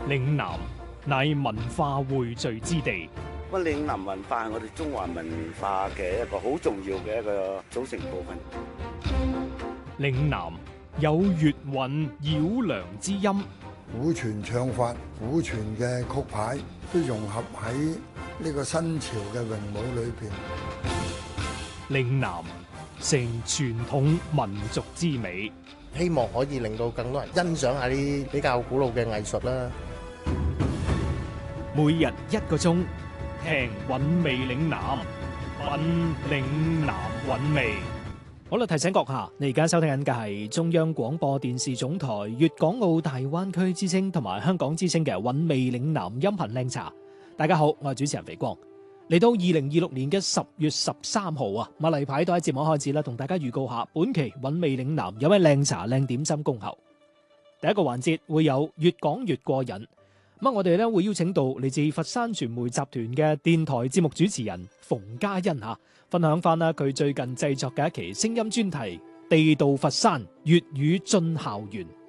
嶺南乃文化匯聚之地。 咁嶺南文化係我哋中華文化嘅一個好重要嘅一個組成部分。 嶺南有粵韻繞梁之音， 古傳唱法、古傳嘅曲牌都融合喺呢個新潮嘅詠舞裏邊。 嶺南成傳統民族之美， 希望可以令到更多人欣賞下啲比較古老嘅藝術啦。 每日1個鐘，聽韻味嶺南，品嶺南韻味。好啦，提醒閣下，你而家收聽緊嘅係中央廣播電視總台粵港澳大灣區之聲同埋香港之聲嘅韻味嶺南音頻靚茶。大家好，我係主持人肥光。嚟到2026年嘅10月13號啊，例牌都喺節目開始啦，同大家預告下本期韻味嶺南有咩靚茶靚點心恭候。第一個環節會有越講越過癮，我哋咧會邀請到嚟自佛山傳媒集團嘅電台節目主持人馮嘉欣分享翻佢最近製作嘅一期聲音專題《地道佛山粵語進校園》。